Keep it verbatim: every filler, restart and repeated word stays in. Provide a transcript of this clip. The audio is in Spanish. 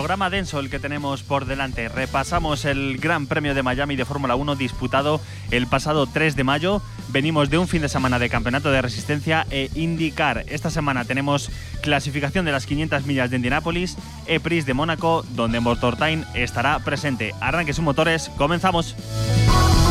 programa denso el que tenemos por delante. Repasamos el Gran Premio de Miami de Fórmula uno disputado el pasado tres de mayo. Venimos de un fin de semana de campeonato de resistencia e IndyCar. Esta semana tenemos clasificación de las quinientas millas de Indianápolis, E-Prix de Mónaco, donde Motortime estará presente. Arranque sus motores, comenzamos.